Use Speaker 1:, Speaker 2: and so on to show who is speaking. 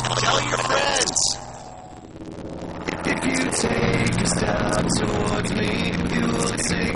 Speaker 1: Tell your friends.
Speaker 2: If you take a step towards me, you will take